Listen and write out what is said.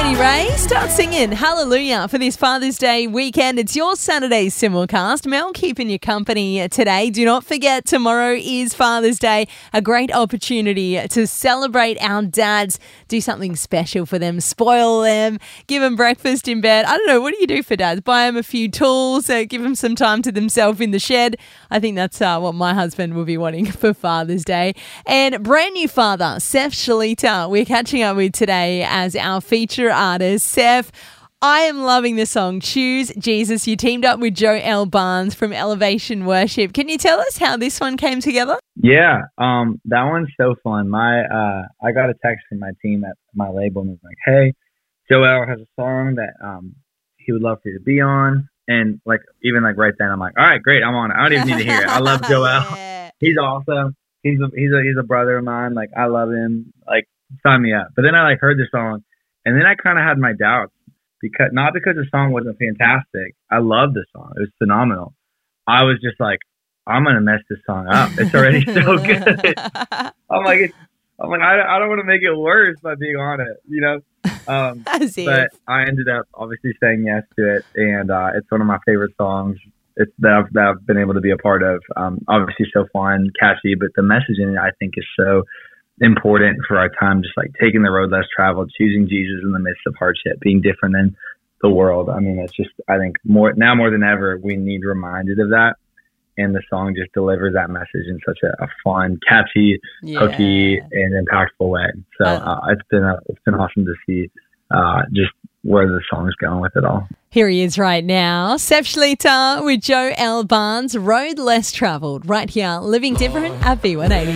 Katie Ray, start singing Hallelujah for this Father's Day weekend. It's your Saturday simulcast. Mel keeping you company today. Do not forget, tomorrow is Father's Day. A great opportunity to celebrate our dads, do something special for them, spoil them, give them breakfast in bed. I don't know, what do you do for dads? Buy them a few tools, give them some time to themselves in the shed. I think that's what my husband will be wanting for Father's Day. And brand new father, Seth Shalita, we're catching up with today as our feature artist. Seth, I am loving the song Choose Jesus. You teamed up with Joe L. Barnes from Elevation Worship. Can you tell us how this one came together? Yeah, that one's so fun. I got a text from my team at my label and was like, "Hey, Joel has a song that he would love for you to be on." And even right then, I'm like, "All right, great, I'm on it. I don't even need to hear it. I love Joel. Yeah. He's awesome. He's a brother of mine. I love him. Sign me up." But then I heard the song, and then I kind of had my doubts not because the song wasn't fantastic. I loved the song. It was phenomenal. I was just like, I'm gonna mess this song up. It's already so good. I'm like, I don't want to make it worse by being on it, But I ended up obviously saying yes to it, and it's one of my favorite songs. That I've been able to be a part of. Obviously, so fun, catchy, but the message in it I think is so important for our time. Just taking the road less traveled, choosing Jesus in the midst of hardship, being different than the world. I mean, it's just, I think more than ever, we need reminded of that. And the song just delivers that message in such a fun, catchy, hooky, and impactful way. So it's been awesome to see just where the song's going with it all. Here he is right now, Seth Shalita with Joe L. Barnes, Road Less Travelled, right here, Living Different at B180.